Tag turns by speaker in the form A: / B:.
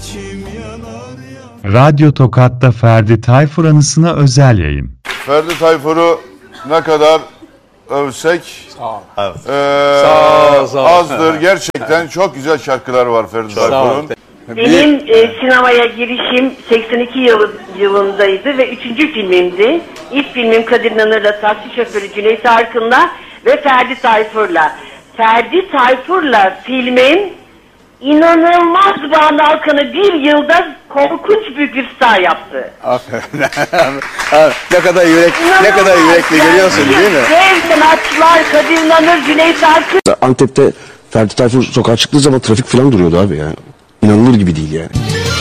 A: Radyo Tokat'ta Ferdi Tayfur anısına özel yayın.
B: Ferdi Tayfur'u ne kadar övsek azdır. Gerçekten çok güzel şarkılar var Ferdi Tayfur'un.
C: Benim sinemaya girişim 82 yılındaydı ve 3. filmimdi. İlk filmim Kadir İnanır'la, taksi şoförü Cüneyt Arkın'la ve Ferdi Tayfur'la. Ferdi Tayfur'la filmin inanılmaz Banu Alkan'ı bir yılda korkunç büyük bir star yaptı.
D: Aferin. ne kadar yürekli görüyorsun değil mi?
C: Dev sanatçılar Kadir İnanır, Cüneyt Arkın.
E: Antep'te Ferdi Tayfur sokağa çıktığı zaman trafik falan duruyordu abi ya. İnanılır gibi değil yani.